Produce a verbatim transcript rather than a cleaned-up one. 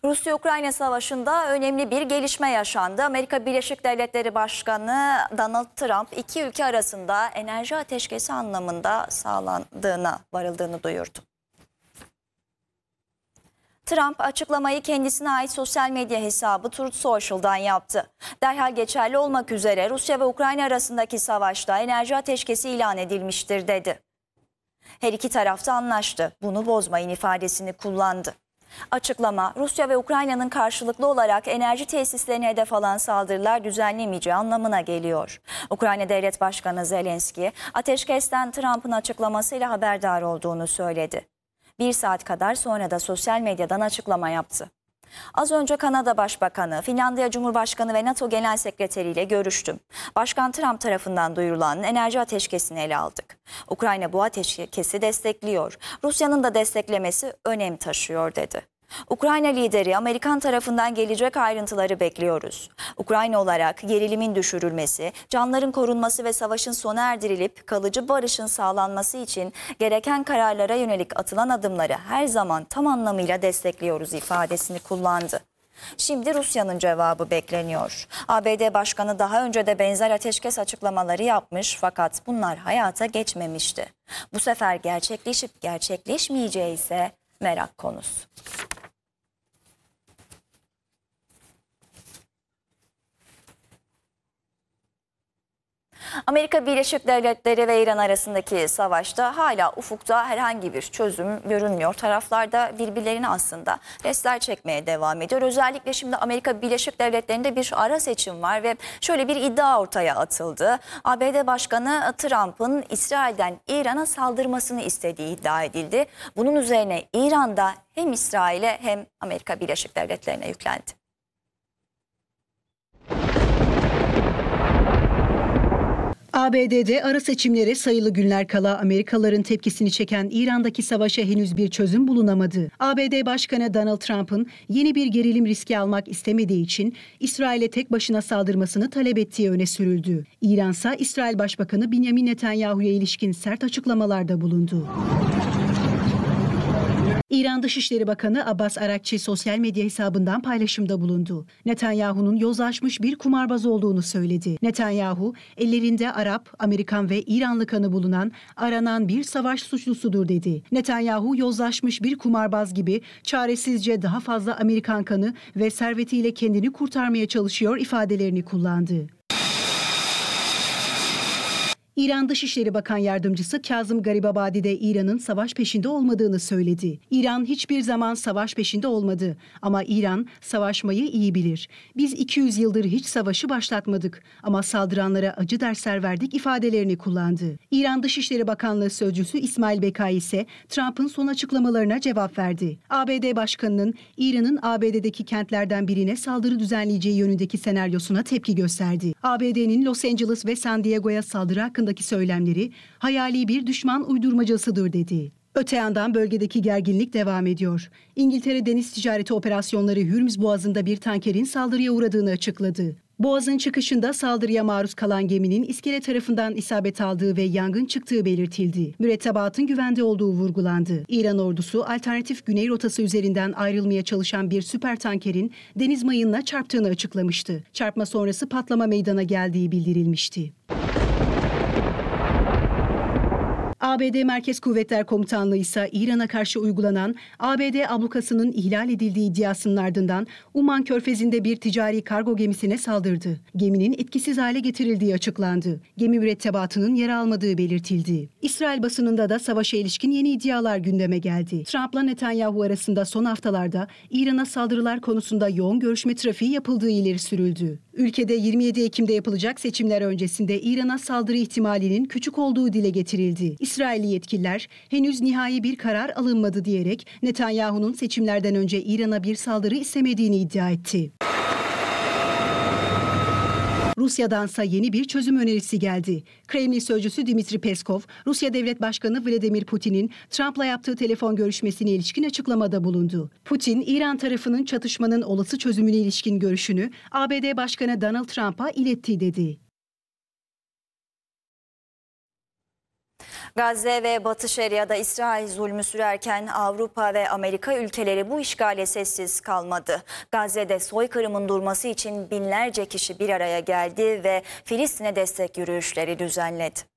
Rusya-Ukrayna savaşında önemli bir gelişme yaşandı. Amerika Birleşik Devletleri Başkanı Donald Trump iki ülke arasında enerji ateşkesi anlamında sağlandığına varıldığını duyurdu. Trump açıklamayı kendisine ait sosyal medya hesabı Truth Social'dan yaptı. Derhal geçerli olmak üzere Rusya ve Ukrayna arasındaki savaşta enerji ateşkesi ilan edilmiştir dedi. Her iki taraf da anlaştı. Bunu bozmayın ifadesini kullandı. Açıklama, Rusya ve Ukrayna'nın karşılıklı olarak enerji tesislerine hedef alan saldırılar düzenlemeyeceği anlamına geliyor. Ukrayna Devlet Başkanı Zelenski, ateşkesten Trump'ın açıklamasıyla haberdar olduğunu söyledi. Bir saat kadar sonra da sosyal medyadan açıklama yaptı. Az önce Kanada Başbakanı, Finlandiya Cumhurbaşkanı ve NATO Genel Sekreteri ile görüştüm. Başkan Trump tarafından duyurulan enerji ateşkesini ele aldık. Ukrayna bu ateşkesi destekliyor. Rusya'nın da desteklemesi önem taşıyor dedi. Ukrayna lideri, Amerikan tarafından gelecek ayrıntıları bekliyoruz. Ukrayna olarak gerilimin düşürülmesi, canların korunması ve savaşın sona erdirilip kalıcı barışın sağlanması için gereken kararlara yönelik atılan adımları her zaman tam anlamıyla destekliyoruz ifadesini kullandı. Şimdi Rusya'nın cevabı bekleniyor. A B D Başkanı daha önce de benzer ateşkes açıklamaları yapmış fakat bunlar hayata geçmemişti. Bu sefer gerçekleşip gerçekleşmeyeceği ise merak konusu. Amerika Birleşik Devletleri ve İran arasındaki savaşta hala ufukta herhangi bir çözüm görünmüyor. Taraflar da birbirlerini aslında restler çekmeye devam ediyor. Özellikle şimdi Amerika Birleşik Devletleri'nde bir ara seçim var ve şöyle bir iddia ortaya atıldı. A B D Başkanı Trump'ın İsrail'den İran'a saldırmasını istediği iddia edildi. Bunun üzerine İran da hem İsrail'e hem Amerika Birleşik Devletleri'ne yüklendi. A B D'de ara seçimlere sayılı günler kala Amerikalıların tepkisini çeken İran'daki savaşa henüz bir çözüm bulunamadı. A B D Başkanı Donald Trump'ın yeni bir gerilim riski almak istemediği için İsrail'e tek başına saldırmasını talep ettiği öne sürüldü. İran ise İsrail Başbakanı Benjamin Netanyahu'ya ilişkin sert açıklamalarda bulundu. İran Dışişleri Bakanı Abbas Arakçi sosyal medya hesabından paylaşımda bulundu. Netanyahu'nun yozlaşmış bir kumarbaz olduğunu söyledi. Netanyahu, ellerinde Arap, Amerikan ve İranlı kanı bulunan aranan bir savaş suçlusudur dedi. Netanyahu, yozlaşmış bir kumarbaz gibi çaresizce daha fazla Amerikan kanı ve servetiyle kendini kurtarmaya çalışıyor ifadelerini kullandı. İran Dışişleri Bakan Yardımcısı Kazım Garibabadi de İran'ın savaş peşinde olmadığını söyledi. İran hiçbir zaman savaş peşinde olmadı ama İran savaşmayı iyi bilir. Biz iki yüz yıldır hiç savaşı başlatmadık ama saldıranlara acı dersler verdik ifadelerini kullandı. İran Dışişleri Bakanlığı Sözcüsü İsmail Bekai ise Trump'ın son açıklamalarına cevap verdi. A B D Başkanı'nın İran'ın A B D'deki kentlerden birine saldırı düzenleyeceği yönündeki senaryosuna tepki gösterdi. A B D'nin Los Angeles ve San Diego'ya saldırı hakkında söylemleri hayali bir düşman uydurmacasıdır dedi. Öte yandan bölgedeki gerginlik devam ediyor. İngiltere Deniz Ticareti Operasyonları Hürmüz Boğazı'nda bir tankerin saldırıya uğradığını açıkladı. Boğazın çıkışında saldırıya maruz kalan geminin iskele tarafından isabet aldığı ve yangın çıktığı belirtildi. Mürettebatın güvende olduğu vurgulandı. İran ordusu alternatif güney rotası üzerinden ayrılmaya çalışan bir süper tankerin deniz mayınına çarptığını açıklamıştı. Çarpma sonrası patlama meydana geldiği bildirilmişti. A B D Merkez Kuvvetler Komutanlığı ise İran'a karşı uygulanan A B D ablukasının ihlal edildiği iddiasının ardından Umman Körfezi'nde bir ticari kargo gemisine saldırdı. Geminin etkisiz hale getirildiği açıklandı. Gemi mürettebatının yer almadığı belirtildi. İsrail basınında da savaşa ilişkin yeni iddialar gündeme geldi. Trump'la Netanyahu arasında son haftalarda İran'a saldırılar konusunda yoğun görüşme trafiği yapıldığı ileri sürüldü. Ülkede yirmi yedi Ekim'de yapılacak seçimler öncesinde İran'a saldırı ihtimalinin küçük olduğu dile getirildi. İsrailli yetkililer henüz nihai bir karar alınmadı diyerek Netanyahu'nun seçimlerden önce İran'a bir saldırı istemediğini iddia etti. Rusya'dansa yeni bir çözüm önerisi geldi. Kremlin sözcüsü Dmitri Peskov, Rusya Devlet Başkanı Vladimir Putin'in Trump'la yaptığı telefon görüşmesine ilişkin açıklamada bulundu. Putin, İran tarafının çatışmanın olası çözümüne ilişkin görüşünü A B D Başkanı Donald Trump'a iletti dedi. Gazze ve Batı Şeria'da İsrail zulmü sürerken Avrupa ve Amerika ülkeleri bu işgale sessiz kalmadı. Gazze'de soykırımın durması için binlerce kişi bir araya geldi ve Filistin'e destek yürüyüşleri düzenledi.